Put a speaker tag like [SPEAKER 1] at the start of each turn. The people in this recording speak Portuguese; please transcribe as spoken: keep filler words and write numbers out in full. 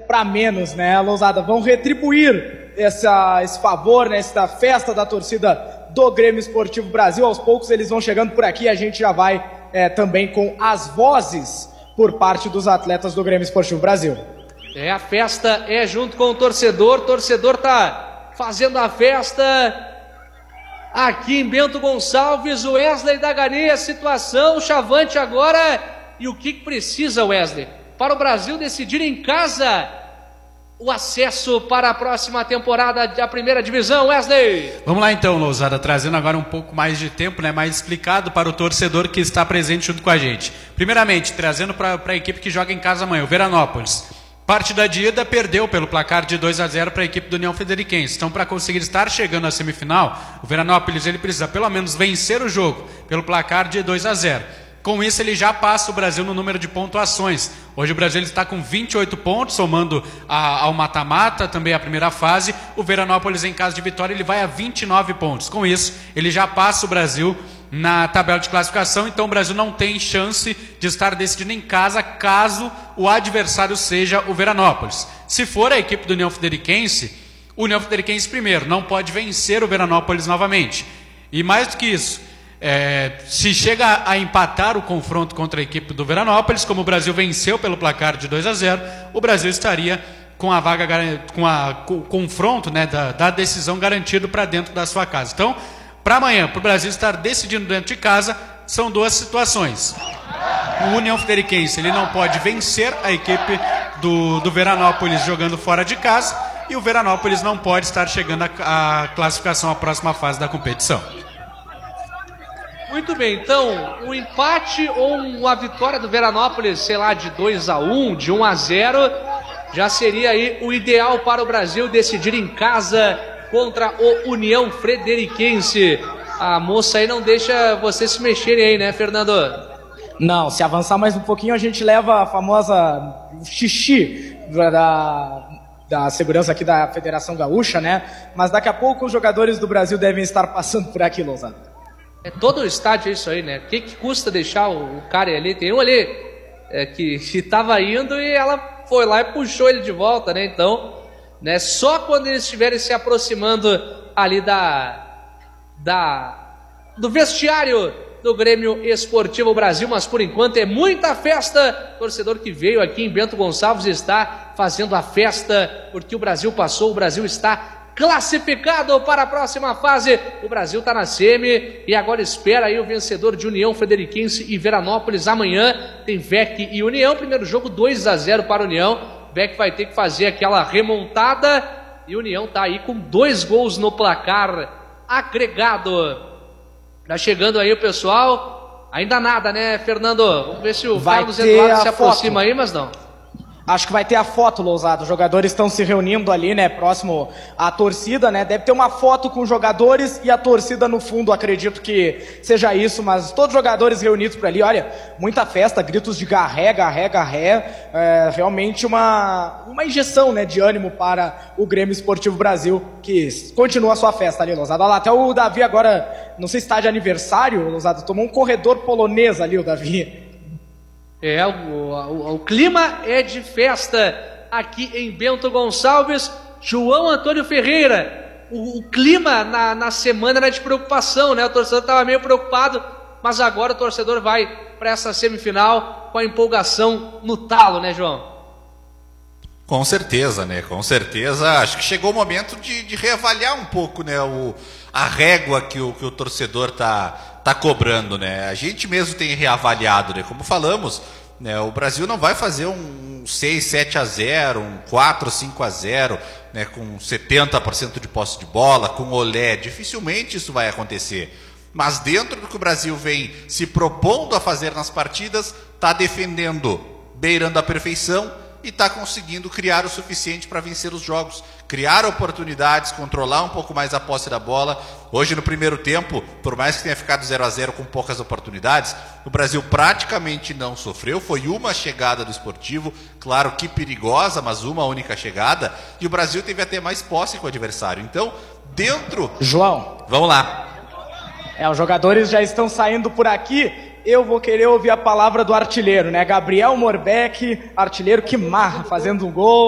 [SPEAKER 1] para menos, né, Lousada? Vão retribuir essa, esse favor, né, essa festa da torcida do Grêmio Esportivo Brasil. Aos poucos eles vão chegando por aqui, a gente já vai é, também com as vozes por parte dos atletas do Grêmio Esportivo Brasil.
[SPEAKER 2] É, a festa é junto com o torcedor, o torcedor tá fazendo a festa aqui em Bento Gonçalves. O Wesley da Gani, a situação, o Chavante agora, e o que precisa, Wesley? Para o Brasil decidir em casa o acesso para a próxima temporada da primeira divisão, Wesley.
[SPEAKER 3] Vamos lá então, Lousada, trazendo agora um pouco mais de tempo, né, mais explicado para o torcedor que está presente junto com a gente. Primeiramente, trazendo para a equipe que joga em casa amanhã, o Veranópolis. Partida de ida perdeu pelo placar de dois a zero para a equipe do União Frederiquense. Então, para conseguir estar chegando à semifinal, o Veranópolis ele precisa pelo menos vencer o jogo pelo placar de dois a zero. Com isso, ele já passa o Brasil no número de pontuações. Hoje o Brasil está com vinte e oito pontos, somando a, ao mata-mata, também a primeira fase. O Veranópolis, em caso de vitória, ele vai a vinte e nove pontos. Com isso, ele já passa o Brasil na tabela de classificação. Então o Brasil não tem chance de estar decidindo em casa, caso o adversário seja o Veranópolis. Se for a equipe do União Frederiquense, o União Frederiquense primeiro não pode vencer o Veranópolis novamente. E mais do que isso, É, se chega a empatar o confronto contra a equipe do Veranópolis, como o Brasil venceu pelo placar de dois a zero, o Brasil estaria com a vaga, com, a, com o confronto, né, da, da decisão garantido para dentro da sua casa. Então, para amanhã, para o Brasil estar decidindo dentro de casa, são duas situações. O União Frederiquense ele não pode vencer a equipe do, do Veranópolis jogando fora de casa, e o Veranópolis não pode estar chegando à classificação à próxima fase da competição.
[SPEAKER 2] Muito bem, então, um empate ou uma vitória do Veranópolis, sei lá, de dois a um, de um a zero, já seria aí o ideal para o Brasil decidir em casa contra o União Frederiquense. A moça aí não deixa vocês se mexerem aí, né, Fernando?
[SPEAKER 1] Não, se avançar mais um pouquinho, a gente leva a famosa xixi da, da segurança aqui da Federação Gaúcha, né? Mas daqui a pouco os jogadores do Brasil devem estar passando por aqui, Lousada.
[SPEAKER 2] É todo o estádio isso aí, né? O que, que custa deixar o, o cara ali? Tem um ali é, que estava indo e ela foi lá e puxou ele de volta, né? Então, né, só quando eles estiverem se aproximando ali da, da, do vestiário do Grêmio Esportivo Brasil, mas por enquanto é muita festa. O torcedor que veio aqui em Bento Gonçalves está fazendo a festa porque o Brasil passou, o Brasil está classificado para a próxima fase. O Brasil está na semi e agora espera aí o vencedor de União Frederiquense e Veranópolis. Amanhã tem V E C e União, primeiro jogo dois a zero para a União. V E C vai ter que fazer aquela remontada e a União está aí com dois gols no placar agregado. Tá chegando aí o pessoal, ainda nada, né, Fernando? Vamos ver se o
[SPEAKER 1] vai
[SPEAKER 2] Carlos Eduardo se aproxima
[SPEAKER 1] foto.
[SPEAKER 2] aí, mas não.
[SPEAKER 1] Acho que vai ter a foto, Lousada. Os jogadores estão se reunindo ali, né, próximo à torcida, né? Deve ter uma foto com os jogadores e a torcida no fundo, acredito que seja isso, mas todos os jogadores reunidos por ali, olha, muita festa, gritos de garré, garré, garré, é, realmente uma, uma injeção, né, de ânimo para o Grêmio Esportivo Brasil, que continua a sua festa ali, Lousada. Olha lá, até o Davi agora, não sei se está de aniversário, Lousada, tomou um corredor polonês ali, o Davi.
[SPEAKER 2] É, o, o, o clima é de festa aqui em Bento Gonçalves. João Antônio Ferreira, o, o clima na, na semana era de preocupação, né? O torcedor estava meio preocupado, mas agora o torcedor vai para essa semifinal com a empolgação no talo, né, João?
[SPEAKER 4] Com certeza, né? Com certeza. Acho que chegou o momento de, de reavaliar um pouco, né? O, a régua que o, que o torcedor tá tá cobrando, né? A gente mesmo tem reavaliado, né? Como falamos, né? O Brasil não vai fazer um seis, sete a zero, um quatro, cinco a zero, né? Com setenta por cento de posse de bola, com olé. Dificilmente isso vai acontecer. Mas dentro do que o Brasil vem se propondo a fazer nas partidas, está defendendo, beirando a perfeição e está conseguindo criar o suficiente para vencer os jogos, criar oportunidades, controlar um pouco mais a posse da bola. Hoje no primeiro tempo, por mais que tenha ficado zero a zero com poucas oportunidades, o Brasil praticamente não sofreu, foi uma chegada do Esportivo, claro que perigosa, mas uma única chegada, e o Brasil teve até mais posse com o adversário. Então, dentro...
[SPEAKER 1] João.
[SPEAKER 4] Vamos lá.
[SPEAKER 1] É, os jogadores já estão saindo por aqui. Eu vou querer ouvir a palavra do artilheiro, né? Gabriel Morbeck, artilheiro que marra, fazendo um gol.